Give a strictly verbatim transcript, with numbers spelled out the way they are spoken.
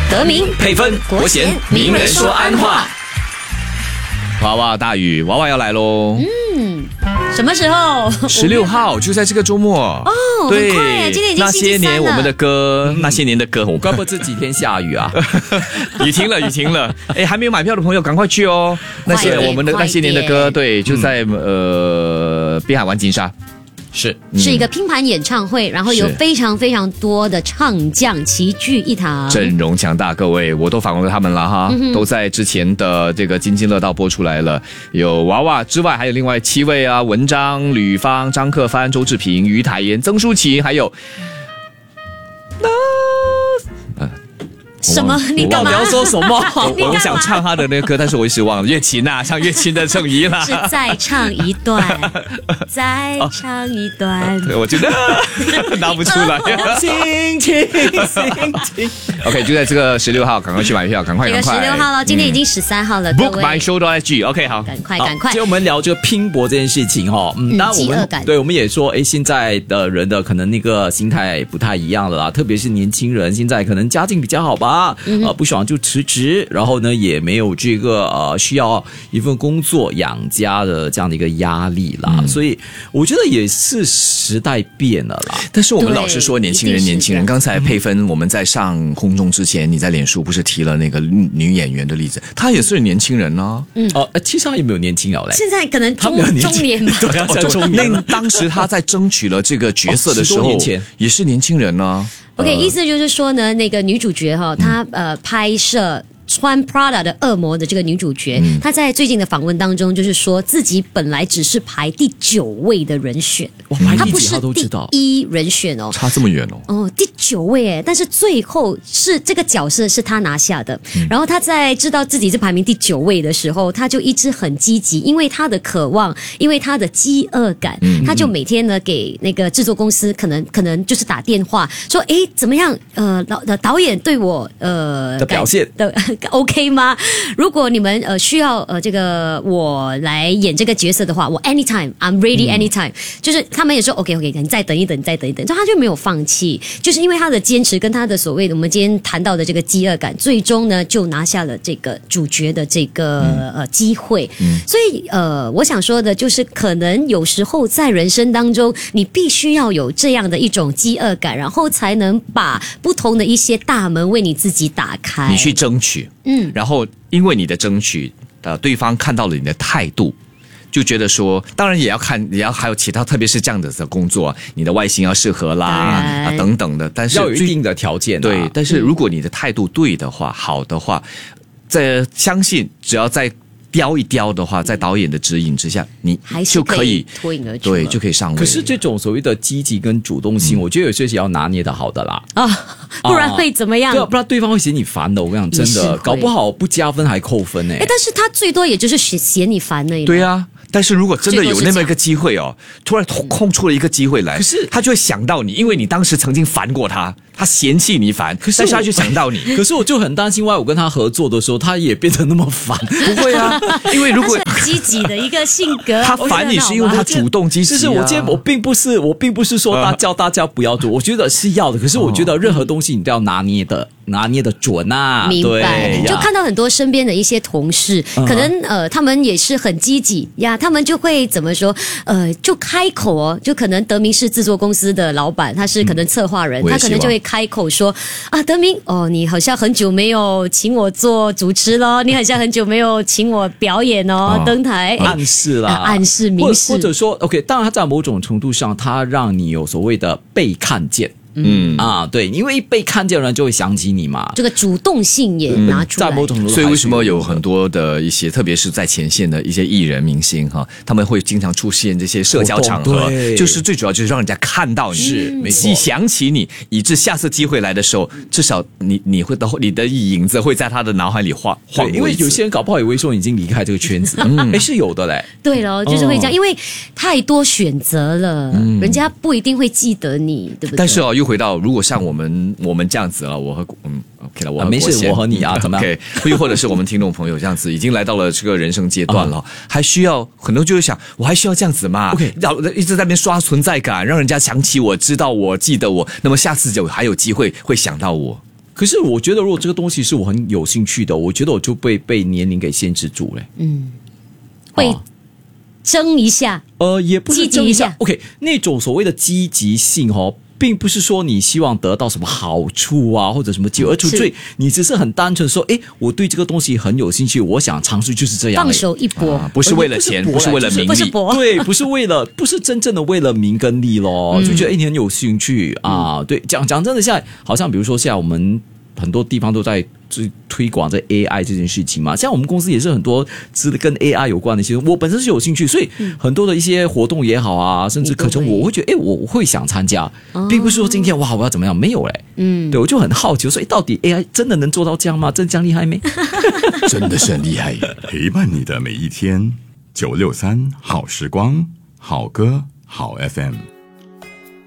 德明、 配分、国贤、名人说安话。 娃娃大雨，娃娃要来喽！ 嗯，什么时候？ 十六号，就在这个周末哦， 对， 很快耶，今天已经那星期三了。 些年我们的歌，嗯、那些年的歌，我怪不得这几天下雨啊， 雨停了，雨停了。哎，还没有买票的朋友，赶快去哦！那些我们的那些年的歌，对，就在、嗯、呃滨海湾金沙。 是、 嗯、是一个拼盘演唱会，然后有非常非常多的唱将齐聚一堂， 阵容强大，各位我都访问过他们了哈、嗯，都在之前的这个津津乐道播出来了。有娃娃之外，还有另外七位啊，文章、吕方、张克帆、周志平、于台妍、曾淑琪，还有。 什么？你干嘛？ 你要说什么？ 我我想唱他的那个歌，但是我一时忘了。乐琴啊，唱乐琴的郑怡啦。 是再唱一段，再唱一段。 我觉得拿不出来。 心情，心情。 OK， 就在这个十六号，赶快去买票，赶快赶快。 这个十六号了，今天已经十三号了。 Book my show dot S G。OK， 好， 赶快赶快。 今天我们聊这个拼搏这件事情哈，嗯，当然我们对我们也说，哎，现在的人的可能那个心态不太一样了啦，特别是年轻人，现在可能家境比较好吧。啊，呃，不爽就辞职，然后呢，也没有这个呃需要一份工作养家的这样的一个压力啦，嗯、所以我觉得也是时代变了啦。 但是我们老是说年轻人，年轻人，刚才配分我们在上空中之前，你在脸书不是提了那个女演员的例子，她也是年轻人呢、啊。 嗯， 哦、呃，其实她也没有年轻了嘞， 现在可能中中年吧。 对啊，在中年。 那当时她在争取了这个角色的时候， 哦、 也是年轻人呢、啊。 OK， 意思就是说呢，那个女主角哈，她呃拍摄穿 Prada 的恶魔的这个女主角，嗯、她在最近的访问当中，就是说自己本来只是排第九位的人选，她不是第一人选哦， 差这么远哦。 哦，第九位哎，但是最后是这个角色是她拿下的。嗯、然后她在知道自己是排名第九位的时候，她就一直很积极，因为她的渴望，因为她的饥饿感，嗯、她就每天呢给那个制作公司可能可能就是打电话说，哎，怎么样？呃，导导演对我呃的表现的。OK 吗？如果你们呃需要呃这个我来演这个角色的话，我 anytime I'm ready anytime、嗯、就是他们也说 OK OK 你再等一等，你再等一等，就他就没有放弃，就是因为他的坚持跟他的所谓的我们今天谈到的这个饥饿感，最终呢就拿下了这个主角的这个、嗯、呃机会。嗯，所以呃我想说的就是可能有时候在人生当中，你必须要有这样的一种饥饿感，然后才能把不同的一些大门为你自己打开， 你去争取。嗯，然后因为你的争取，呃，对方看到了你的态度，就觉得说，当然也要看，也要还有其他，特别是这样子的工作，你的外形要适合啦，啊等等的，但是要有一定的条件、啊。 对，但是如果你的态度对的话，嗯、好的话，在相信只要在。雕一雕的话，在导演的指引之下，你就可以脱颖而出， 对，就可以上位。 可是这种所谓的积极跟主动性，嗯、我觉得有些是要拿捏的好的啦， 啊，不然会怎么样？ 对、啊，不然对方会嫌你烦的。我跟你讲，真的，搞不好不加分还扣分呢、欸。 但是他最多也就是嫌嫌你烦而已。 对啊。但是如果真的有那么一个机会哦，突然空出了一个机会来，可是他就会想到你，因为你当时曾经烦过他，他嫌弃你烦，可是但是他就想到你。 可是我就很担心，万一我跟他合作的时候，他也变成那么烦。 不会啊，因为如果他是积极的一个性格， 他烦你是因为他主动积极、啊。 就是我今天我并不是我并不是说他叫大家不要做，我觉得是要的。可是我觉得任何东西你都要拿捏的。拿捏的准啊， 明白？就看到很多身边的一些同事，嗯、可能呃，他们也是很积极呀，他们就会怎么说？呃，就开口哦，就可能德明是制作公司的老板，他是可能策划人，嗯、他可能就会开口说啊，德明哦，你好像很久没有请我做主持咯，你好像很久没有请我表演哦，哦登台暗示啦， 啊、暗示明示， 或者说 OK， 当然他在某种程度上，他让你有所谓的被看见。 嗯啊，对，因为一被看见的人就会想起你嘛， 这个主动性也拿出来。 嗯、在某种程度， 所以为什么有很多的一些，特别是在前线的一些艺人明星哈，他们会经常出现这些社交场合，就是最主要就是让人家看到你， 是没错，想起你，以致下次机会来的时候，至少你你会的你的影子会在他的脑海里晃晃过一次。 因为有些人搞不好以为说已经离开这个圈子，嗯，哎是有的嘞。 对了，就是会这样，哦、因为太多选择了，嗯，人家不一定会记得你，对不对？ 但是哦，又回到如果像我们我们这样子了，我和嗯 OK 了，我和、 啊、没事，我和你啊，怎么样 ？OK， 又或者是我们听众朋友这样子，已经来到了这个人生阶段了，嗯、还需要很多就会想，我还需要这样子吗 ？OK， 要一直在那边刷存在感，让人家想起我，知道我，记得我，那么下次就还有机会会想到我。 可是我觉得，如果这个东西是我很有兴趣的，我觉得我就被被年龄给限制住了。 嗯，会争一下， 呃，也不是争一下。 一下 OK， 那种所谓的积极性哦，并不是说你希望得到什么好处啊，或者什么结果，而纯粹你只是很单纯说，哎，我对这个东西很有兴趣，我想尝试，就是这样。 放手一搏， 啊、不是为了钱，不是为了名利， 不是搏， 对，不是为了，不是真正的为了名跟利咯，嗯、就觉得哎，你很有兴趣啊。对，讲讲真的，现在好像比如说现在我们很多地方都在推广这 A I 这件事情嘛，像我们公司也是很多是跟 A I 有关的一些，我本身是有兴趣，所以很多的一些活动也好啊，甚至课程我会觉得，哎，我会想参加，并不是说今天哇我要怎么样，没有嘞，嗯，对我就很好奇，所以到底 A I 真的能做到这样吗？真的这样厉害没？ 真的是很厉害， 陪伴你的每一天，九六三好时光，好歌好 F M。